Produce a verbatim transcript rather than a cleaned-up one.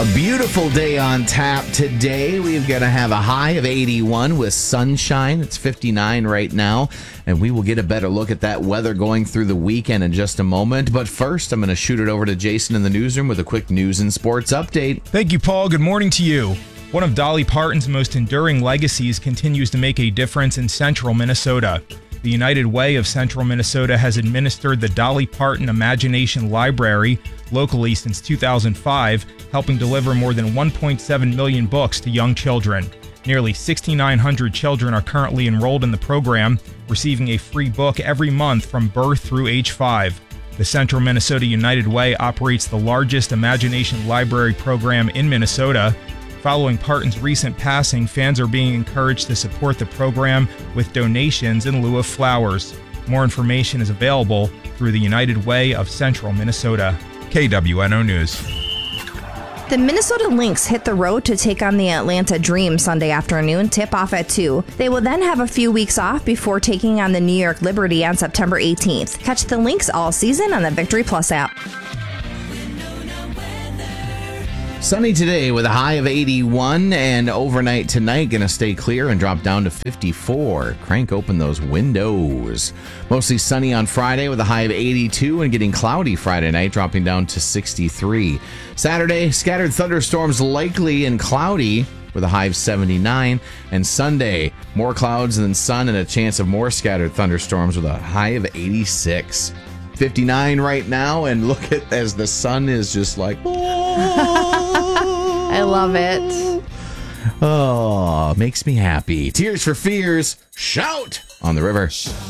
A beautiful day on tap today. We're going to have a high of eighty-one with sunshine. It's fifty-nine right now, and we will get a better look at that weather going through the weekend in just a moment. But first, I'm going to shoot it over to Jason in the newsroom with a quick news and sports update. Thank you, Paul. Good morning to you. One of Dolly Parton's most enduring legacies continues to make a difference in central Minnesota. The United Way of Central Minnesota has administered the Dolly Parton Imagination Library locally since two thousand five, helping deliver more than one point seven million books to young children. Nearly six thousand nine hundred children are currently enrolled in the program, receiving a free book every month from birth through age five. The Central Minnesota United Way operates the largest Imagination Library program in Minnesota. Following Parton's recent passing, fans are being encouraged to support the program with donations in lieu of flowers. More information is available through the United Way of Central Minnesota. K W N O News. The Minnesota Lynx hit the road to take on the Atlanta Dream Sunday afternoon, tip-off at two. They will then have a few weeks off before taking on the New York Liberty on September eighteenth. Catch the Lynx all season on the Victory Plus app. Sunny today with a high of eighty-one, and overnight tonight going to stay clear and drop down to fifty-four. Crank open those windows. Mostly sunny on Friday with a high of eighty-two and getting cloudy Friday night, dropping down to sixty-three. Saturday, scattered thunderstorms likely and cloudy with a high of seventy-nine. And Sunday, more clouds than sun and a chance of more scattered thunderstorms with a high of eighty-six. fifty-nine right now, and look at as the sun is just like, oh. I love it. Oh, makes me happy. Tears for Fears, shout on the river.